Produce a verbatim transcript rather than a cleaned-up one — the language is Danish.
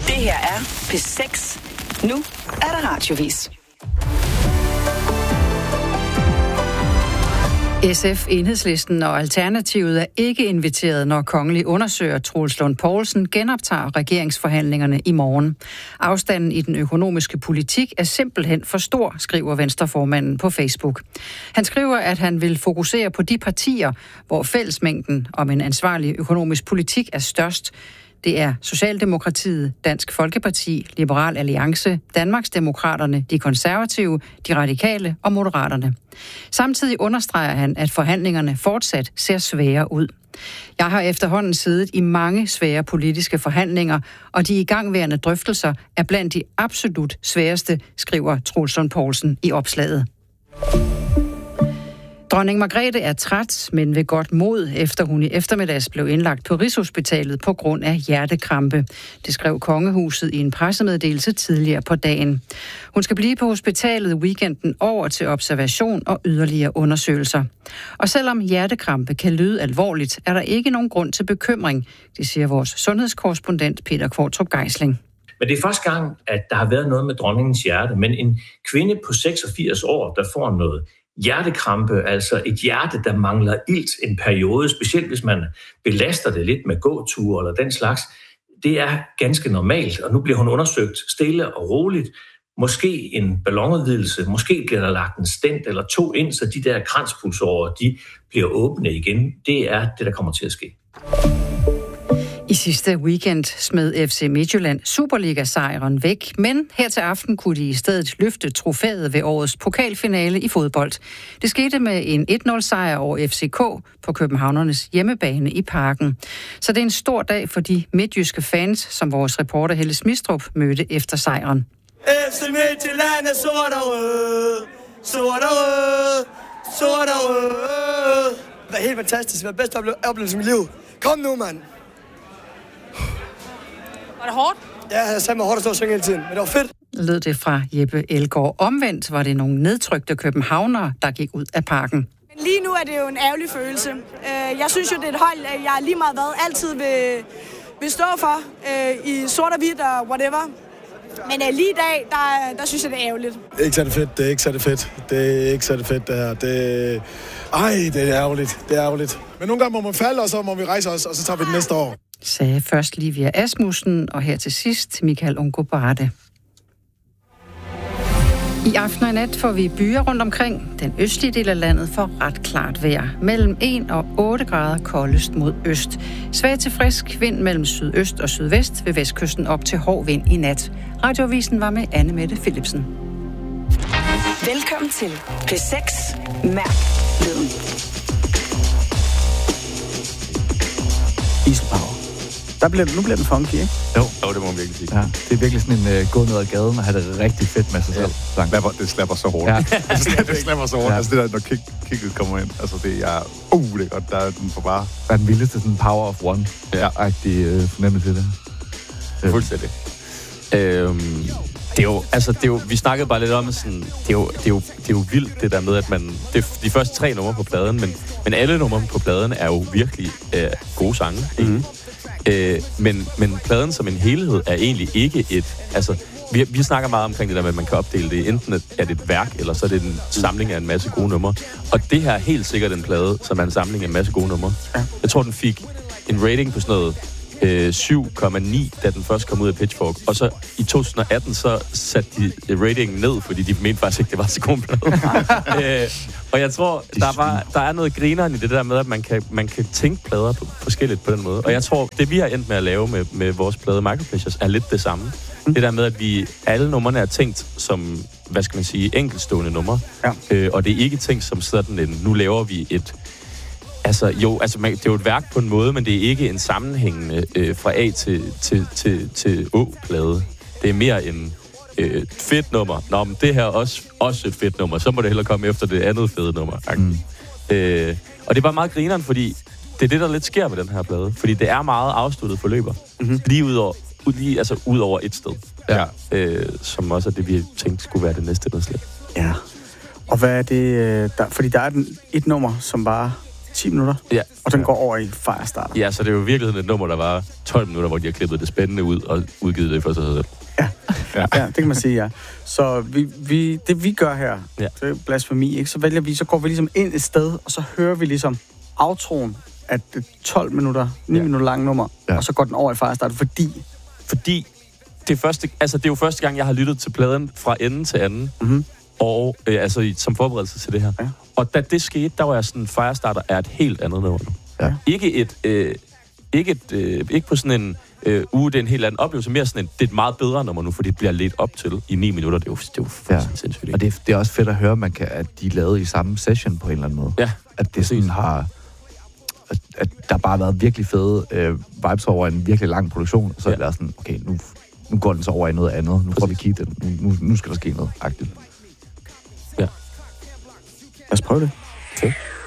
Det her er P seks. Nu er der radiovis. S F, Enhedslisten og Alternativet er ikke inviteret, når kongelig undersøger Troels Lund Poulsen genoptager regeringsforhandlingerne i morgen. Afstanden i den økonomiske politik er simpelthen for stor, skriver Venstreformanden på Facebook. Han skriver, at han vil fokusere på de partier, hvor fællesmængden om en ansvarlig økonomisk politik er størst. Det er Socialdemokratiet, Dansk Folkeparti, Liberal Alliance, Danmarksdemokraterne, De Konservative, De Radikale og Moderaterne. Samtidig understreger han, at forhandlingerne fortsat ser svære ud. Jeg har efterhånden siddet i mange svære politiske forhandlinger, og de igangværende drøftelser er blandt de absolut sværeste, skriver Troels Lund Poulsen i opslaget. Dronning Margrethe er træt, men ved godt mod, efter hun i eftermiddags blev indlagt på Rigshospitalet på grund af hjertekrampe. Det skrev kongehuset i en pressemeddelelse tidligere på dagen. Hun skal blive på hospitalet weekenden over til observation og yderligere undersøgelser. Og selvom hjertekrampe kan lyde alvorligt, er der ikke nogen grund til bekymring, det siger vores sundhedskorrespondent Peter Kvartrup Geisling. Men det er første gang, at der har været noget med dronningens hjerte, men en kvinde på seksogfirs år, der får noget hjertekrampe, altså et hjerte, der mangler ilt en periode, specielt hvis man belaster det lidt med gåture eller den slags, det er ganske normalt, og nu bliver hun undersøgt stille og roligt. Måske en ballonudvidelse, måske bliver der lagt en stent eller to ind, så de der kranspulsårer, de bliver åbne igen. Det er det, der kommer til at ske. I sidste weekend smed F C Midtjylland Superliga-sejren væk, men her til aften kunne de i stedet løfte trofæet ved årets pokalfinale i fodbold. Det skete med en et nul sejr over F C K på københavnernes hjemmebane i Parken. Så det er en stor dag for de midtjyske fans, som vores reporter Helle Smistrup mødte efter sejren. F C Midtjylland er sort og rød, sort og rød, sort og rød. Det var helt fantastisk. Det var den bedste oplevelse i mit liv. Kom nu, mand. Var det hårdt? Ja, jeg sagde mig hårdt at stå og synge hele tiden, men det var fedt. Lød det fra Jeppe Elgaard. Omvendt var det nogle nedtrykte københavnere, der gik ud af Parken. Men lige nu er det jo en ærgerlig følelse. Jeg synes jo, det er et hold, jeg lige meget hvad altid vil, vil stå for i sort og hvidt og whatever. Men lige i dag, der, der synes jeg, det er ærgerligt. Det er ikke så det fedt, det er ikke så det fedt. Det er ikke så det fedt, det her. Det... Ej, det er ærgerligt, det er ærgerligt. Men nogle gange må man falde, og så må vi rejse os, og så tager vi det næste år. Sagde først Livia Asmussen, og her til sidst Michael Ungo Barde. I aften og i nat får vi byer rundt omkring. Den østlige del af landet får ret klart vejr. Mellem en og otte grader koldest mod øst. Svag til frisk vind mellem sydøst og sydvest ved vestkysten op til hård vind i nat. Radioavisen var med Anne Mette Philipsen. Velkommen til P seks. Mærk lyden. Iselpower. Der bliver, nu bliver den funky, ikke? Jo, jo, det må man virkelig sige. Ja, det er virkelig sådan en uh, gå ned ad gaden og have det rigtig fedt med sig selv. Ja. Slapper, det slapper så hårdt. Ja. altså, det slapper så hårdt. Ja. Altså det der, når kick, kicket kommer ind, altså det er, uh, det er godt, der er den for bare. Der er den vildeste sådan power of one-agtig ja. uh, fornemmelse til det. Ja. Fuldstændig. Øhm, det er jo, altså, det er jo, vi snakkede bare lidt om, sådan, det er jo, det er jo, det er jo vildt, det der med, at man, det er de første tre numre på pladen, men, men alle numre på pladen er jo virkelig øh, gode sange, mm-hmm. øh, men, men pladen som en helhed er egentlig ikke et, altså, vi, vi snakker meget omkring det der med, at man kan opdele det, enten er det et værk, eller så er det en samling af en masse gode numre, og det her er helt sikkert en plade, som er en samling af en masse gode numre. Ja. Jeg tror, den fik en rating på sådan noget, Øh, syv komma ni, da den først kom ud af Pitchfork. Og så i to tusind og atten, så satte de ratingen ned, fordi de mente faktisk ikke, det var så god en plade. øh, og jeg tror, der, var, der er noget grineren i det der med, at man kan, man kan tænke plader på, forskelligt på den måde. Og jeg tror, det vi har endt med at lave med, med vores plade Micropleasures, er lidt det samme. Mm. Det der med, at vi alle numrene er tænkt som, hvad skal man sige, enkeltstående numre. Ja. Øh, og det er ikke tænkt som sådan en, nu laver vi et Altså, jo, altså, man, det er jo et værk på en måde, men det er ikke en sammenhængende øh, fra A til, til, til, til Å-plade. Det er mere en øh, fedt nummer. Nå, men det her er også, også et fedt nummer. Så må det hellere komme efter det andet fede nummer. Mm. Øh, og det er bare meget grineren, fordi det er det, der lidt sker med den her plade. Fordi det er meget afsluttet forløber. Mm-hmm. Lige ud over, lige, altså, ud over et sted. Ja. Øh, som også er det, vi tænkte skulle være det næste nedslag. Ja. Og hvad er det? Der, fordi der er den, et nummer, som bare ti minutter, ja. og den går over i Firestarter. Ja, så det er jo i virkeligheden et nummer, der var tolv minutter, hvor de har klippet det spændende ud og udgivet det for sig selv. Ja, ja. ja det kan man sige, ja. Så vi, vi, det vi gør her, ja. det er blasfemi, ikke? Så vælger vi, så går vi ligesom ind et sted, og så hører vi ligesom outroen af det tolv minutter, ni ja. minutter lange nummer, ja. og så går den over i Firestarter, fordi... Fordi det er, første, altså det er jo første gang, jeg har lyttet til pladen fra ende til anden, mm-hmm. og øh, altså i, som forberedelse til det her. Ja. Og da det skete, der var jeg sådan, Firestarter er et helt andet nummer nu. Ja. Ikke et, øh, ikke et, øh, ikke på sådan en øh, uge, det er en helt anden oplevelse, mere sådan en, det er et meget bedre nummer nu, fordi det bliver ledt op til i ni minutter. Det er jo, det er jo fuldstændig ja. sindssygt. Og det er, det er også fedt at høre, man kan, at de er lavet i samme session på en eller anden måde. Ja. At det sådan har... At, at der bare har været virkelig fede øh, vibes over en virkelig lang produktion, og så ja. er det sådan, okay, nu, nu går den så over i noget andet. Nu får vi kigge den. Nu, nu skal der ske noget aktivt. Ja. Lad os prøve det. Okay.